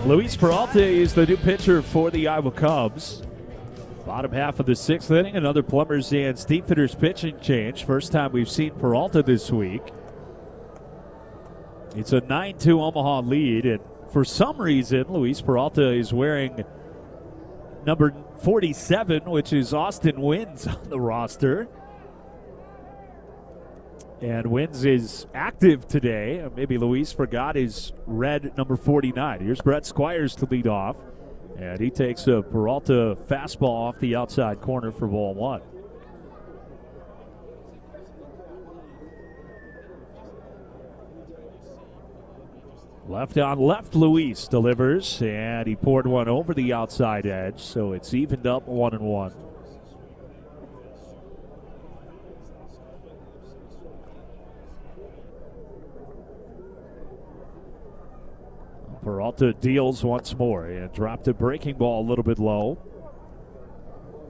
Luis Peralta is the new pitcher for the Iowa Cubs. Bottom half of the sixth inning, another Plumbers and Steamfitters pitching change. First time we've seen Peralta this week. It's a 9-2 Omaha lead, and for some reason, Luis Peralta is wearing number 47, which is Austin Wynns on the roster. And Wynns is active today. Maybe Luis forgot his red number 49. Here's Brett Squires to lead off. And he takes a Peralta fastball off the outside corner for ball one. Left on left, Luis delivers, and he poured one over the outside edge, so it's evened up 1-1. Peralta deals once more and dropped a breaking ball a little bit low.